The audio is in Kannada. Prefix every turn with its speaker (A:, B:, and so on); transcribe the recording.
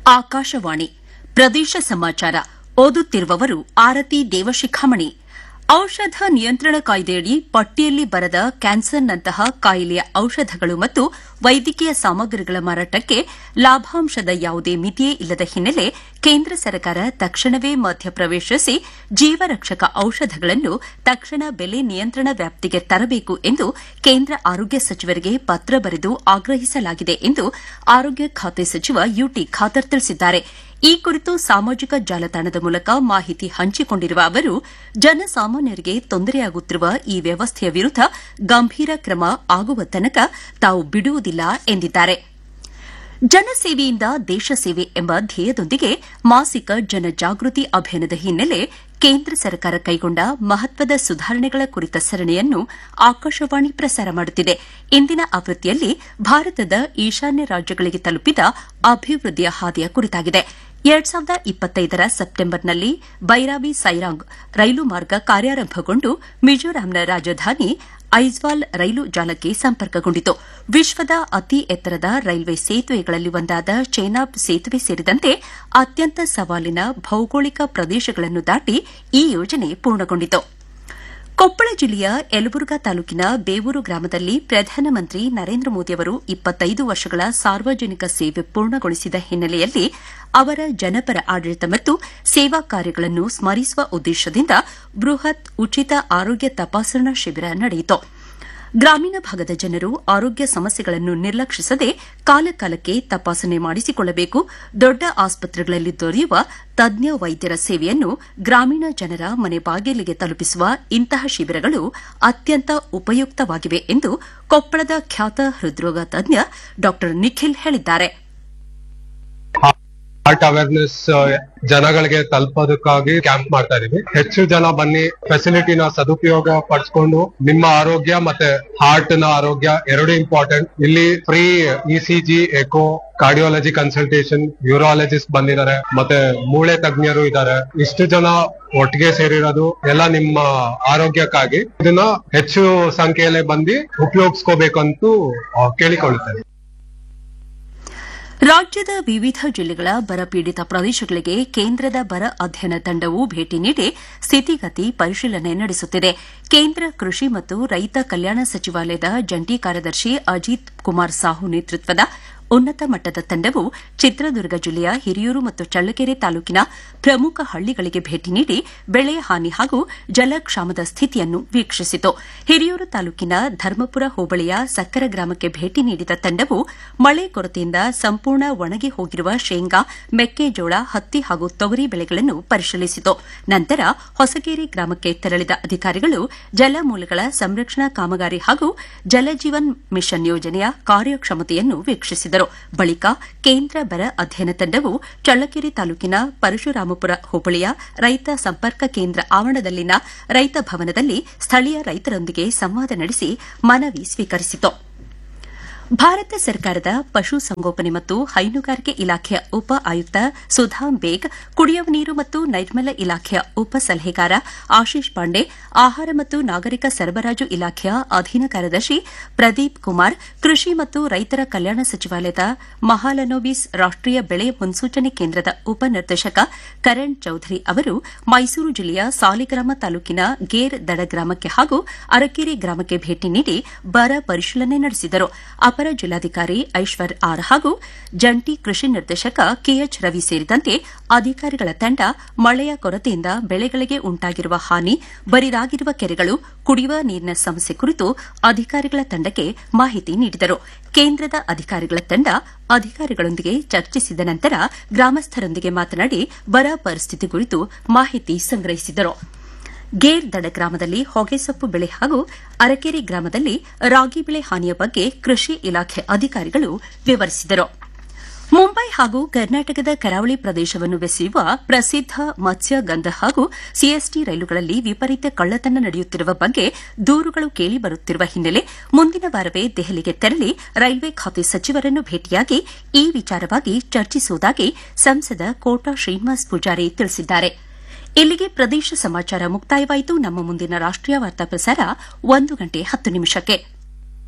A: ಆಕಾಶವಾಣಿ ಪ್ರದೇಶ ಸಮಾಚಾರ ಓದುತ್ತಿರುವವರು ಆರತಿ ದೇವಶಿಖಾಮಣಿ. ಔಷಧ ನಿಯಂತ್ರಣ ಕಾಯ್ದೆಯಡಿ ಪಟ್ಟಿಯಲ್ಲಿ ಬರದ ಕ್ಯಾನ್ಸರ್ನಂತಹ ಕಾಯಿಲೆಯ ಔಷಧಗಳು ಮತ್ತು ವೈದ್ಯಕೀಯ ಸಾಮಗ್ರಿಗಳ ಮಾರಾಟಕ್ಕೆ ಲಾಭಾಂಶದ ಯಾವುದೇ ಮಿತಿಯೇ ಇಲ್ಲದ ಹಿನ್ನೆಲೆ ಕೇಂದ್ರ ಸರ್ಕಾರ ತಕ್ಷಣವೇ ಮಧ್ಯಪ್ರವೇಶಿಸಿ ಜೀವರಕ್ಷಕ ಔಷಧಗಳನ್ನು ತಕ್ಷಣ ಬೆಲೆ ನಿಯಂತ್ರಣ ವ್ಯಾಪ್ತಿಗೆ ತರಬೇಕು ಎಂದು ಕೇಂದ್ರ ಆರೋಗ್ಯ ಸಚಿವರಿಗೆ ಪತ್ರ ಬರೆದು ಆಗ್ರಹಿಸಲಾಗಿದೆ ಎಂದು ಆರೋಗ್ಯ ಖಾತೆ ಸಚಿವ ಯುಟಿ ಖಾದರ್ ತಿಳಿಸಿದ್ದಾರೆ. ಈ ಕುರಿತು ಸಾಮಾಜಿಕ ಜಾಲತಾಣದ ಮೂಲಕ ಮಾಹಿತಿ ಹಂಚಿಕೊಂಡಿರುವ ಅವರು, ಜನಸಾಮಾನ್ಯರಿಗೆ ತೊಂದರೆಯಾಗುತ್ತಿರುವ ಈ ವ್ಯವಸ್ಥೆಯ ವಿರುದ್ದ ಗಂಭೀರ ಕ್ರಮ ಆಗುವ ತನಕ ತಾವು ಬಿಡುವುದಿಲ್ಲ ಎಂದಿದ್ದಾರೆ. ಜನಸೇವೆಯಿಂದ ದೇಶ ಸೇವೆ ಎಂಬ ಧ್ಯೇಯದೊಂದಿಗೆ ಮಾಸಿಕ ಜನಜಾಗೃತಿ ಅಭಿಯಾನದ ಹಿನ್ನೆಲೆ ಕೇಂದ್ರ ಸರ್ಕಾರ ಕೈಗೊಂಡ ಮಹತ್ವದ ಸುಧಾರಣೆಗಳ ಕುರಿತ ಸರಣಿಯನ್ನು ಆಕಾಶವಾಣಿ ಪ್ರಸಾರ ಮಾಡುತ್ತಿದೆ. ಇಂದಿನ ಆವೃತ್ತಿಯಲ್ಲಿ ಭಾರತದ ಈಶಾನ್ಯ ರಾಜ್ಯಗಳಿಗೆ ತಲುಪಿದ ಅಭಿವೃದ್ಧಿಯ ಹಾದಿಯ ಕುರಿತಾಗಿದೆ. 2025ರ ಸೆಪ್ಟೆಂಬರ್ನಲ್ಲಿ ಬೈರಾಬಿ ಸೈರಾಂಗ್ ರೈಲು ಮಾರ್ಗ ಕಾರ್ಯಾರಂಭಗೊಂಡು ಮಿಜೋರಾಂನ ರಾಜಧಾನಿ ಐಜ್ವಾಲ್ ರೈಲು ಜಾಲಕ್ಕೆ ಸಂಪರ್ಕಗೊಂಡಿತು. ವಿಶ್ವದ ಅತಿ ಎತ್ತರದ ರೈಲ್ವೆ ಸೇತುವೆಗಳಲ್ಲಿ ಒಂದಾದ ಚೇನಾಬ್ ಸೇತುವೆ ಸೇರಿದಂತೆ ಅತ್ಯಂತ ಸವಾಲಿನ ಭೌಗೋಳಿಕ ಪ್ರದೇಶಗಳನ್ನು ದಾಟಿ ಈ ಯೋಜನೆ ಪೂರ್ಣಗೊಂಡಿತು. ಕೊಪ್ಪಳ ಜಿಲ್ಲೆಯ ಯಲಬುರ್ಗಾ ತಾಲೂಕಿನ ಬೇವೂರು ಗ್ರಾಮದಲ್ಲಿ ಪ್ರಧಾನಮಂತ್ರಿ ನರೇಂದ್ರ ಮೋದಿ ಅವರು 25 ವರ್ಷಗಳ ಸಾರ್ವಜನಿಕ ಸೇವೆ ಪೂರ್ಣಗೊಳಿಸಿದ ಹಿನ್ನೆಲೆಯಲ್ಲಿ ಅವರ ಜನಪರ ಆಡಳಿತ ಮತ್ತು ಸೇವಾ ಕಾರ್ಯಗಳನ್ನು ಸ್ಮರಿಸುವ ಉದ್ದೇಶದಿಂದ ಬೃಹತ್ ಉಚಿತ ಆರೋಗ್ಯ ತಪಾಸಣಾ ಶಿಬಿರ ನಡೆಯಿತು. ಗ್ರಾಮೀಣ ಭಾಗದ ಜನರು ಆರೋಗ್ಯ ಸಮಸ್ಯೆಗಳನ್ನು ನಿರ್ಲಕ್ಷಿಸದೆ ಕಾಲಕಾಲಕ್ಕೆ ತಪಾಸಣೆ ಮಾಡಿಸಿಕೊಳ್ಳಬೇಕು. ದೊಡ್ಡ ಆಸ್ಪತ್ರೆಗಳಲ್ಲಿ ದೊರೆಯುವ ತಜ್ಞ ವೈದ್ಯರ ಸೇವೆಯನ್ನು ಗ್ರಾಮೀಣ ಜನರ ಮನೆ ಬಾಗಿಲಿಗೆ ತಲುಪಿಸುವ ಇಂತಹ ಶಿಬಿರಗಳು ಅತ್ಯಂತ ಉಪಯುಕ್ತವಾಗಿವೆ ಎಂದು ಕೊಪ್ಪಳದ ಖ್ಯಾತ ಹೃದ್ರೋಗ ತಜ್ಞ ಡಾ ನಿಖಿಲ್ ಹೇಳಿದ್ದಾರೆ.
B: ಹಾರ್ಟ್ ಅವೇರ್ನೆಸ್ ಜನಗಳಿಗೆ ತಲುಪೋದಕ್ಕಾಗಿ ಕ್ಯಾಂಪ್ ಮಾಡ್ತಾ ಇದೀವಿ. ಹೆಚ್ಚು ಜನ ಬನ್ನಿ, ಫೆಸಿಲಿಟಿನ ಸದುಪಯೋಗ ಪಡಿಸ್ಕೊಂಡು ನಿಮ್ಮ ಆರೋಗ್ಯ ಮತ್ತೆ ಹಾರ್ಟ್ ನ ಆರೋಗ್ಯ ಎರಡು ಇಂಪಾರ್ಟೆಂಟ್. ಇಲ್ಲಿ free ECG, eco, cardiology consultation, urologist ಬಂದಿದ್ದಾರೆ, ಮತ್ತೆ ಮೂಳೆ ತಜ್ಞರು ಇದ್ದಾರೆ. ಇಷ್ಟು ಜನ ಒಟ್ಟಿಗೆ ಸೇರಿರೋದು ಎಲ್ಲ ನಿಮ್ಮ ಆರೋಗ್ಯಕ್ಕಾಗಿ. ಇದನ್ನ ಹೆಚ್ಚು ಸಂಖ್ಯೆಯಲ್ಲಿ ಬಂದು ಉಪಯೋಗಿಸ್ಕೋಬೇಕಂತೂ ಕೇಳಿಕೊಳ್ಳುತ್ತೇನೆ.
A: ರಾಜ್ಯದ ವಿವಿಧ ಜಿಲ್ಲೆಗಳ ಬರಪೀಡಿತ ಪ್ರದೇಶಗಳಿಗೆ ಕೇಂದ್ರದ ಬರ ಅಧ್ಯಯನ ತಂಡವು ಭೇಟಿ ನೀಡಿ ಸ್ಥಿತಿಗತಿ ಪರಿಶೀಲನೆ ನಡೆಸುತ್ತಿದೆ. ಕೇಂದ್ರ ಕೃಷಿ ಮತ್ತು ರೈತ ಕಲ್ಯಾಣ ಸಚಿವಾಲಯದ ಜಂಟಿ ಕಾರ್ಯದರ್ಶಿ ಅಜಿತ್ ಕುಮಾರ್ ಸಾಹು ನೇತೃತ್ವದ ಉನ್ನತ ಮಟ್ಟದ ತಂಡವು ಚಿತ್ರದುರ್ಗ ಜಿಲ್ಲೆಯ ಹಿರಿಯೂರು ಮತ್ತು ಚಳ್ಳಕೆರೆ ತಾಲೂಕಿನ ಪ್ರಮುಖ ಹಳ್ಳಿಗಳಿಗೆ ಭೇಟಿ ನೀಡಿ ಬೆಳೆ ಹಾನಿ ಹಾಗೂ ಜಲಕ್ಷಾಮದ ಸ್ಥಿತಿಯನ್ನು ವೀಕ್ಷಿಸಿತು. ಹಿರಿಯೂರು ತಾಲೂಕಿನ ಧರ್ಮಪುರ ಹೋಬಳಿಯ ಸಕ್ಕರ ಗ್ರಾಮಕ್ಕೆ ಭೇಟಿ ನೀಡಿದ ತಂಡವು ಮಳೆ ಕೊರತೆಯಿಂದ ಸಂಪೂರ್ಣ ಒಣಗಿ ಹೋಗಿರುವ ಶೇಂಗಾ, ಮೆಕ್ಕೆಜೋಳ, ಹತ್ತಿ ಹಾಗೂ ತೊಗರಿ ಬೆಳೆಗಳನ್ನು ಪರಿಶೀಲಿಸಿತು. ನಂತರ ಹೊಸಗೇರಿ ಗ್ರಾಮಕ್ಕೆ ತೆರಳಿದ ಅಧಿಕಾರಿಗಳು ಜಲಮೂಲಗಳ ಸಂರಕ್ಷಣಾ ಕಾಮಗಾರಿ ಹಾಗೂ ಜಲಜೀವನ್ ಮಿಷನ್ ಯೋಜನೆಯ ಕಾರ್ಯಕ್ಷಮತೆಯನ್ನು ವೀಕ್ಷಿಸಿದರು. ಬಳಿಕ ಕೇಂದ್ರ ಬರ ಅಧ್ಯಯನ ತಂಡವು ಚಳ್ಳಕೆರೆ ತಾಲೂಕಿನ ಪರಶುರಾಮಪುರ ಹೋಬಳಿಯ ರೈತ ಸಂಪರ್ಕ ಕೇಂದ್ರ ಆವರಣದಲ್ಲಿನ ರೈತ ಭವನದಲ್ಲಿ ಸ್ಥಳೀಯ ರೈತರೊಂದಿಗೆ ಸಂವಾದ ನಡೆಸಿ ಮನವಿ ಸ್ವೀಕರಿಸಿತು. ಭಾರತ ಸರ್ಕಾರದ ಪಶುಸಂಗೋಪನೆ ಮತ್ತು ಹೈನುಗಾರಿಕೆ ಇಲಾಖೆಯ ಉಪ ಆಯುಕ್ತ ಸುಧಾಮ್ ಬೇಗ್, ಕುಡಿಯುವ ನೀರು ಮತ್ತು ನೈರ್ಮಲ್ಯ ಇಲಾಖೆಯ ಉಪ ಸಲಹೆಗಾರ ಆಶೀಶ್ ಪಾಂಡೆ, ಆಹಾರ ಮತ್ತು ನಾಗರಿಕ ಸರಬರಾಜು ಇಲಾಖೆಯ ಅಧೀನ ಕಾರ್ಯದರ್ಶಿ ಪ್ರದೀಪ್ ಕುಮಾರ್, ಕೃಷಿ ಮತ್ತು ರೈತರ ಕಲ್ಯಾಣ ಸಚಿವಾಲಯದ ಮಹಾಲನೋಬಿಸ್ ರಾಷ್ಟೀಯ ಬೆಳೆ ಮುನ್ಸೂಚನೆ ಕೇಂದ್ರದ ಉಪ ನಿರ್ದೇಶಕ ಕರಣ್ ಚೌಧರಿ ಅವರು ಮೈಸೂರು ಜಿಲ್ಲೆಯ ಸಾಲಿಗ್ರಾಮ ತಾಲೂಕಿನ ಗೇರ್ ದಡ ಗ್ರಾಮಕ್ಕೆ ಹಾಗೂ ಅರಕೆರೆ ಗ್ರಾಮಕ್ಕೆ ಭೇಟಿ ನೀಡಿ ಬರ ಪರಿಶೀಲನೆ ನಡೆಸಿದರು. ಅಪರ ಜಿಲ್ಲಾಧಿಕಾರಿ ಐಶ್ವರ್ ಆರ್ ಹಾಗೂ ಜಂಟಿ ಕೃಷಿ ನಿರ್ದೇಶಕ ಕೆಎಚ್ ರವಿ ಸೇರಿದಂತೆ ಅಧಿಕಾರಿಗಳ ತಂಡ ಮಳೆಯ ಕೊರತೆಯಿಂದ ಬೆಳೆಗಳಿಗೆ ಉಂಟಾಗಿರುವ ಹಾನಿ, ಬರಿದಾಗಿರುವ ಕೆರೆಗಳು, ಕುಡಿಯುವ ನೀರಿನ ಸಮಸ್ಯೆ ಕುರಿತು ಅಧಿಕಾರಿಗಳ ತಂಡಕ್ಕೆ ಮಾಹಿತಿ ನೀಡಿದರು. ಕೇಂದ್ರದ ಅಧಿಕಾರಿಗಳ ತಂಡ ಅಧಿಕಾರಿಗಳೊಂದಿಗೆ ಚರ್ಚಿಸಿದ ನಂತರ ಗ್ರಾಮಸ್ಥರೊಂದಿಗೆ ಮಾತನಾಡಿ ಬರ ಪರಿಸ್ಥಿತಿ ಕುರಿತು ಮಾಹಿತಿ ಸಂಗ್ರಹಿಸಿದರು. ಗೇರ್ ದಡ ಗ್ರಾಮದಲ್ಲಿ ಹೊಗೆಸೊಪ್ಪು ಬೆಳೆ ಹಾಗೂ ಅರಕೆರೆ ಗ್ರಾಮದಲ್ಲಿ ರಾಗಿ ಬೆಳೆ ಹಾನಿಯ ಬಗ್ಗೆ ಕೃಷಿ ಇಲಾಖೆ ಅಧಿಕಾರಿಗಳು ವಿವರಿಸಿದರು. ಮುಂಬೈ ಹಾಗೂ ಕರ್ನಾಟಕದ ಕರಾವಳಿ ಪ್ರದೇಶವನ್ನು ಬೆಸೆಯುವ ಪ್ರಸಿದ್ದ ಮತ್ಸ್ಯಗಂಧ ಹಾಗೂ ಸಿಎಸ್ಟಿ ರೈಲುಗಳಲ್ಲಿ ವಿಪರೀತ ಕಳ್ಳತನ ನಡೆಯುತ್ತಿರುವ ಬಗ್ಗೆ ದೂರುಗಳು ಕೇಳಿಬರುತ್ತಿರುವ ಹಿನ್ನೆಲೆ ಮುಂದಿನ ವಾರವೇ ದೆಹಲಿಗೆ ತೆರಳಿ ರೈಲ್ವೆ ಖಾತೆ ಸಚಿವರನ್ನು ಭೇಟಿಯಾಗಿ ಈ ವಿಚಾರವಾಗಿ ಚರ್ಚಿಸುವುದಾಗಿ ಸಂಸದ ಕೋಟಾ ಶ್ರೀನಿವಾಸ್ ಪೂಜಾರಿ ತಿಳಿಸಿದ್ದಾರೆ. ಇಲ್ಲಿಗೆ ಪ್ರದೇಶ ಸಮಾಚಾರ ಮುಕ್ತಾಯವಾಯಿತು. ನಮ್ಮ ಮುಂದಿನ ರಾಷ್ಟೀಯ ವಾರ್ತಾ ಪ್ರಸಾರ 1:10 ನಿಮಿಷಕ್ಕೆ.